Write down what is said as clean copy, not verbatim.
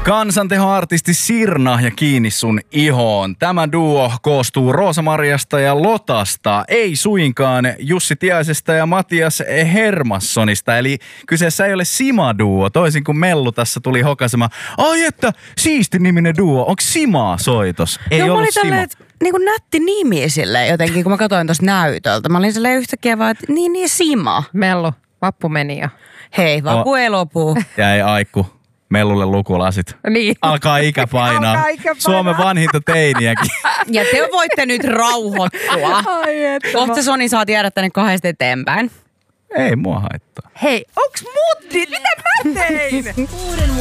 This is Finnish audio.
Kansantehoartisti Sirna ja Kiinni sun ihoon. Tämä duo koostuu Roosa-Mariasta ja Lotasta, ei suinkaan Jussi Tiaisesta ja Matias Hermanssonista. Eli kyseessä ei ole Sima-duo, toisin kuin Mellu tässä tuli hokaisemaan. Ai että, siisti niminen duo, onko Sima soitos? Ei ollut Sima. Niin kuin nätti nimi silleen jotenkin, kun mä katsoin tuosta näytöltä. Mä olin silleen yhtäkkiä vaan, että niin Sima. Mellu, vappu meni jo. Hei, vappu ei lopu. Jäi aikku. Mellulle lukulasit. Niin. Alkaa ikä painaa. Suomen vanhinta teiniäkin. Ja te voitte nyt rauhoittua. Kohta Soni saa tiedä tänne 2 eteenpäin. Ei mua haittaa. Hei, onks mutti? Mitä mä tein?